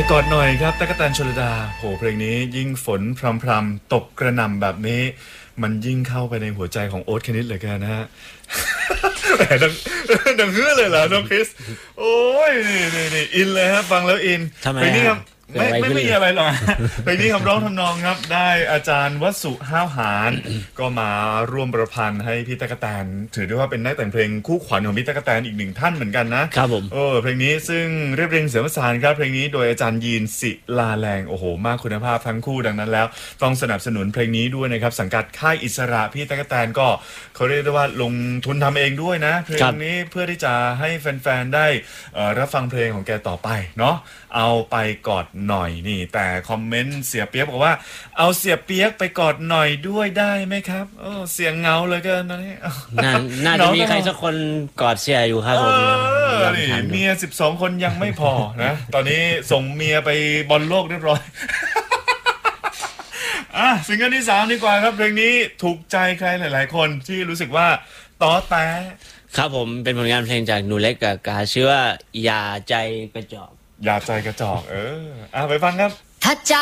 กอดหน่อยครับตั๊กแตนชลดาโหเพลงนี้ยิ่งฝนพรำๆตกกระหน่ำแบบนี้มันยิ่งเข้าไปในหัวใจของโอ๊ตคณิตเหลือเกินนะฮะ แหมดังเฮือเลยเหรอน้องคริสโอ้ยนี่อินเลยครับฟังแล้วอินทำไมเพลงนี้ครับเกิดอะไรขึ้นไม่มีอะไรหรอก เพลงนี้คำร้องทำนองครับได้อาจารย์วสุห้าวหาร ก็มาร่วมประพันธ์ให้พี่ตั๊กแตนถือได้ว่าเป็นนักแต่งเพลงคู่ขวัญของพี่ตั๊กแตนอีกหนึ่งท่านเหมือนกันนะครับผมเพลงนี้ซึ่งเรียบเรียงเสียงประสานครับเพลงนี้โดยอาจารย์ยีนศิลาแรงโอ้โหมากคุณภาพทั้งคู่ดังนั้นแล้วต้องสนับสนุนเพลงนี้ด้วยนะครับสังกัดค่ายอิสระพี่ตั๊กแตนก็เขาเรียกได้ว่าลงทุนทำเองด้วยนะเพลงนี้เพื่อที่จะให้แฟนๆได้รับฟังเพลงของแกต่อไปเนาะเอาไปกอดหน่อยนี่แต่คอมเมนต์เสียเปียกบอกว่าเอาเสียเปียกไปกอดหน่อยด้วยได้ไหมครับเสียงเงาเลยเกินตอนนี้น่าจะมีใครสักคนกอดเสียอยู่ครับผมนี่เมีย12 คนยังไม่พอนะ ตอนนี้ส่งเมียไปบอลโลกเรียบร้อย ซิงเกิลที่3ดีกว่าครับเพลงนี้ถูกใจใครหลายๆคนที่รู้สึกว่าต้อแต้ครับผมเป็นผลงานเพลงจากหนูเล็กกับกาชื่อว่าอย่าใจกระจอกอย่าใจกระจอกไปฟังครับถ้าใจ